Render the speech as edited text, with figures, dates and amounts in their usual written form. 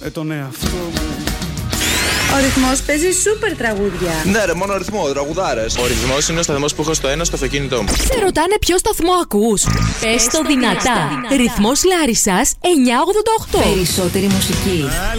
τον εαυτό μου. Ο ρυθμός παίζει σούπερ τραγούδια. Ναι, ρε, μόνο ρυθμό, τραγουδάρες. Ο ρυθμός είναι ο σταθμός που έχω στο ένα στο αυτοκίνητό μου. Σε ρωτάνε ποιο σταθμό ακούς. Πες το δυνατά. Ρυθμός Λάρισσας 988. Περισσότερη μουσική.